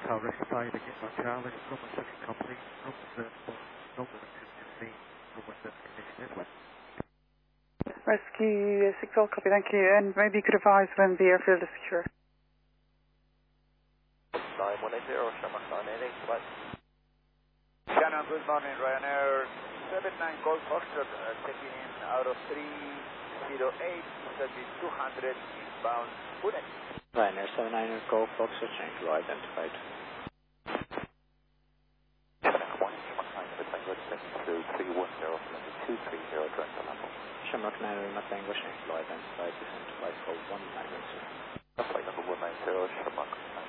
Tower Riverside again on Charlie, Roman 6 complete, Roman 7, Roman 2 Roman 7 condition is wet. Rescue 6 all copy, thank you. And maybe you could advise when the airfield is secure. 9180, Shamrock 988, bye. Shannon, good morning, Ryanair 79 Golf Foxtrot, checking in out of 308, 200 inbound Pune. Ryanair 79 Golf Foxtrot, change to identified. 230, direct to London. Shamrock 9 Lima Tango, change to identified, descent to flight code 190. Flight number 190, Shamrock 9.